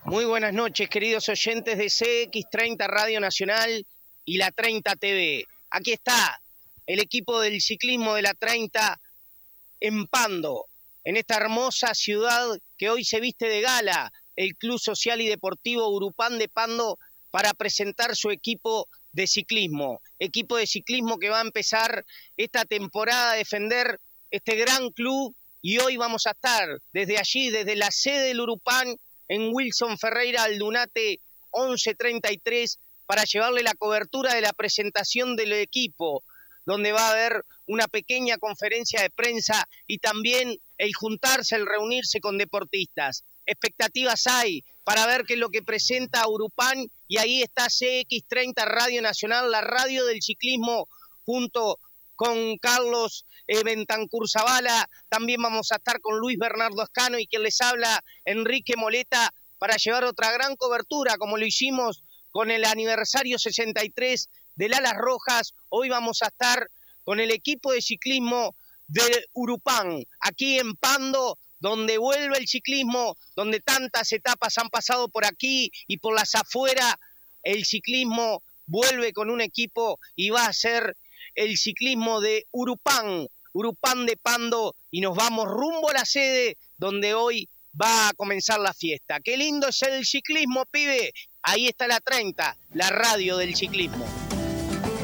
Muy buenas noches, queridos oyentes de CX30 Radio Nacional y la 30 TV. Aquí está el equipo del ciclismo de la 30 en Pando, en esta hermosa ciudad que hoy se viste de gala, el Club Social y Deportivo Urupán de Pando, para presentar su equipo de ciclismo. Equipo de ciclismo que va a empezar esta temporada a defender este gran club, y hoy vamos a estar desde allí, desde la sede del Urupán, en Wilson Ferreira Aldunate 1133, para llevarle la cobertura de la presentación del equipo, donde va a haber una pequeña conferencia de prensa y también el juntarse, el reunirse con deportistas. Expectativas hay para ver qué es lo que presenta Urupán, y ahí está CX30 Radio Nacional, la radio del ciclismo, junto con Carlos Bentancur Zavala. También vamos a estar con Luis Bernardo Ascano y quien les habla, Enrique Moleta, para llevar otra gran cobertura, como lo hicimos con el aniversario 63 del Alas Rojas. Hoy vamos a estar con el equipo de ciclismo de Urupán, aquí en Pando, donde vuelve el ciclismo, donde tantas etapas han pasado por aquí y por las afueras. El ciclismo vuelve con un equipo y va a ser el ciclismo de Urupán, Urupán de Pando, y nos vamos rumbo a la sede donde hoy va a comenzar la fiesta. Qué lindo es el ciclismo, pibe. Ahí está la 30, la radio del ciclismo.